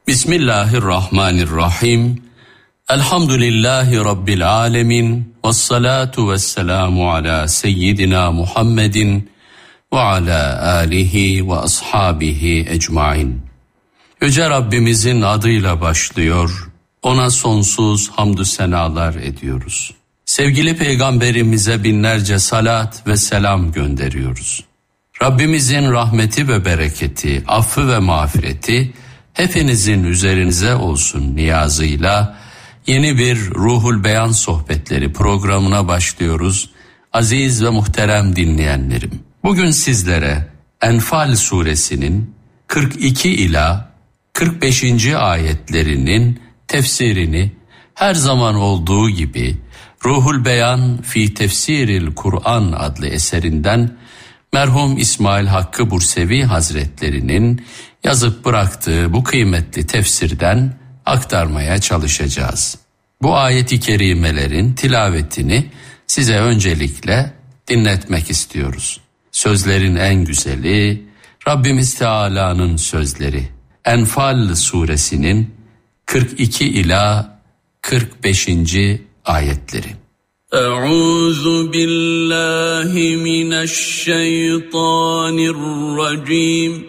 Bismillahirrahmanirrahim. Elhamdülillahi Rabbil alemin. Vessalatu vesselamu ala seyyidina Muhammedin ve ala alihi ve ashabihi ecmain. Yüce Rabbimizin adıyla başlıyor, ona sonsuz hamdü senalar ediyoruz. Sevgili Peygamberimize binlerce salat ve selam gönderiyoruz. Rabbimizin rahmeti ve bereketi, affı ve mağfireti hepinizin üzerinize olsun niyazıyla yeni bir Ruhul Beyan sohbetleri programına başlıyoruz. Aziz ve muhterem dinleyenlerim, bugün sizlere Enfal suresinin 42 ila 45. ayetlerinin tefsirini her zaman olduğu gibi Ruhul Beyan fi Tefsiril Kur'an adlı eserinden merhum İsmail Hakkı Bursevi Hazretlerinin yazıp bıraktığı bu kıymetli tefsirden aktarmaya çalışacağız. Bu ayet-i kerimelerin tilavetini size öncelikle dinletmek istiyoruz. Sözlerin en güzeli Rabbimiz Teala'nın sözleri. Enfal suresinin 42 ila 45. ayetleri. Euzu billahi mineşşeytanirracim.